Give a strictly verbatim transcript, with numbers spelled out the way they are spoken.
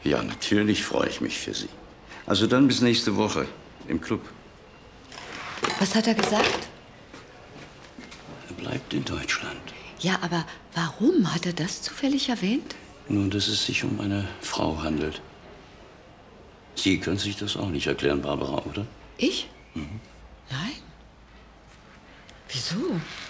Ja, natürlich freue ich mich für Sie. Also dann bis nächste Woche im Club. Was hat er gesagt? Er bleibt in Deutschland. Ja, aber warum hat er das zufällig erwähnt? Nun, dass es sich um eine Frau handelt. Sie können sich das auch nicht erklären, Barbara, oder? Ich? Mhm. Nein. Wieso?